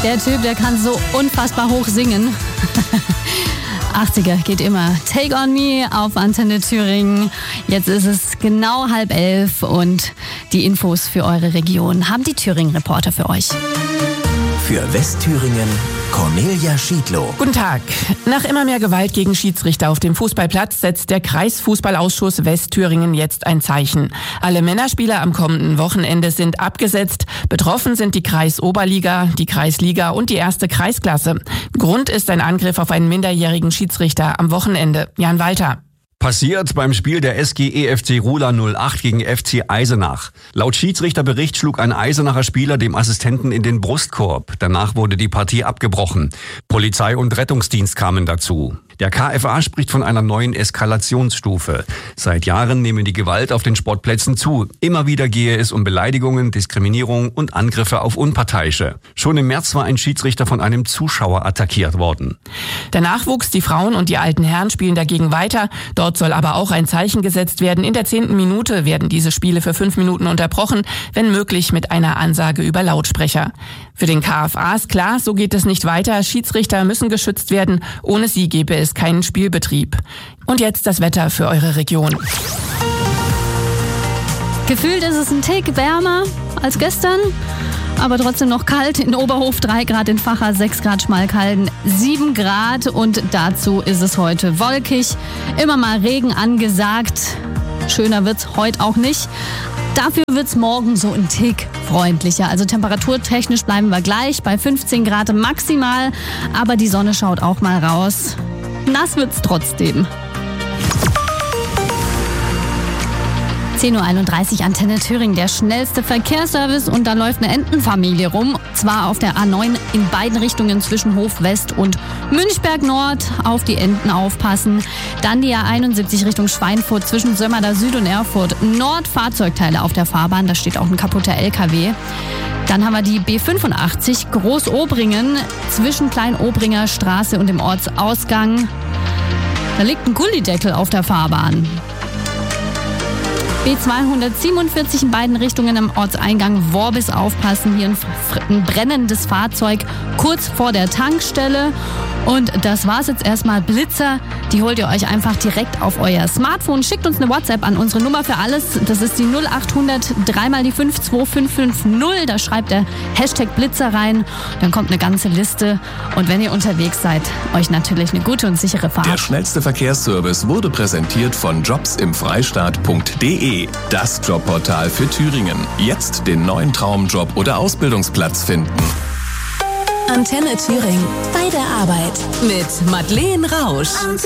Der Typ, der kann so unfassbar hoch singen. 80er geht immer. Take on Me auf Antenne Thüringen. Jetzt ist es genau 10:30 und die Infos für eure Region haben die Thüringen-Reporter für euch. Für Westthüringen Cornelia Schiedlow. Guten Tag. Nach immer mehr Gewalt gegen Schiedsrichter auf dem Fußballplatz setzt der Kreisfußballausschuss Westthüringen jetzt ein Zeichen. Alle Männerspieler am kommenden Wochenende sind abgesetzt. Betroffen sind die Kreisoberliga, die Kreisliga und die erste Kreisklasse. Grund ist ein Angriff auf einen minderjährigen Schiedsrichter am Wochenende. Jan Walter. Passiert beim Spiel der SG EFC Ruhla 08 gegen FC Eisenach. Laut Schiedsrichterbericht schlug ein Eisenacher Spieler dem Assistenten in den Brustkorb. Danach wurde die Partie abgebrochen. Polizei und Rettungsdienst kamen dazu. Der KFA spricht von einer neuen Eskalationsstufe. Seit Jahren nehme die Gewalt auf den Sportplätzen zu. Immer wieder gehe es um Beleidigungen, Diskriminierung und Angriffe auf Unparteiische. Schon im März war ein Schiedsrichter von einem Zuschauer attackiert worden. Der Nachwuchs, die Frauen und die alten Herren spielen dagegen weiter. Dort soll aber auch ein Zeichen gesetzt werden. In der 10. Minute werden diese Spiele für 5 Minuten unterbrochen, wenn möglich mit einer Ansage über Lautsprecher. Für den KFA ist klar, so geht es nicht weiter. Schiedsrichter müssen geschützt werden. Ohne sie gäbe es keinen Spielbetrieb. Und jetzt das Wetter für eure Region. Gefühlt ist es ein Tick wärmer als gestern, aber trotzdem noch kalt. In Oberhof 3 Grad, in Vacha 6 Grad, Schmalkalden 7 Grad und dazu ist es heute wolkig. Immer mal Regen angesagt. Schöner wird's heute auch nicht. Dafür wird's morgen so ein Tick freundlicher. Also temperaturtechnisch bleiben wir gleich bei 15 Grad maximal, aber die Sonne schaut auch mal raus. Nass wird's trotzdem. 10:31 Uhr Antenne Thüringen, der schnellste Verkehrsservice und da läuft eine Entenfamilie rum. Zwar auf der A9 in beiden Richtungen zwischen Hof West und Münchberg Nord. Auf die Enten aufpassen. Dann die A71 Richtung Schweinfurt zwischen Sömmerda Süd und Erfurt Nord. Fahrzeugteile auf der Fahrbahn, da steht auch ein kaputter LKW. Dann haben wir die B85 Großobringen zwischen Kleinobringer Straße und dem Ortsausgang. Da liegt ein Gullideckel auf der Fahrbahn. B247 in beiden Richtungen am Ortseingang Worbis aufpassen. Hier ein brennendes Fahrzeug kurz vor der Tankstelle. Und das war's jetzt erstmal. Blitzer, die holt ihr euch einfach direkt auf euer Smartphone. Schickt uns eine WhatsApp an unsere Nummer für alles. Das ist die 0800 3 mal die 52550. Da schreibt der Hashtag Blitzer rein. Dann kommt eine ganze Liste. Und wenn ihr unterwegs seid, euch natürlich eine gute und sichere Fahrt. Der schnellste Verkehrsservice wurde präsentiert von jobsimfreistaat.de. Das Jobportal für Thüringen. Jetzt den neuen Traumjob oder Ausbildungsplatz finden. Antenne Thüringen. Bei der Arbeit. Mit Madeleine Rausch.